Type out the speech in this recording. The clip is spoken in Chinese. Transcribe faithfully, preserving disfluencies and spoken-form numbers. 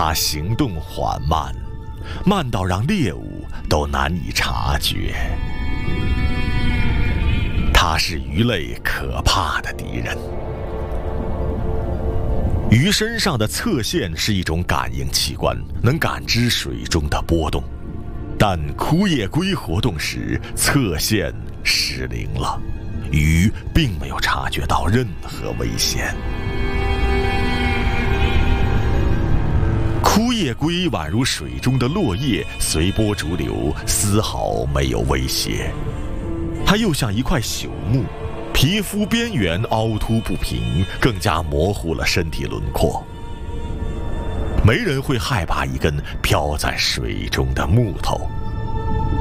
它行动缓慢，慢到让猎物都难以察觉。它是鱼类可怕的敌人。鱼身上的侧线是一种感应器官，能感知水中的波动。但枯叶龟活动时，侧线失灵了，鱼并没有察觉到任何危险。枯叶龟宛如水中的落叶，随波逐流，丝毫没有威胁。它又像一块朽木，皮肤边缘凹凸不平，更加模糊了身体轮廓。没人会害怕一根漂在水中的木头。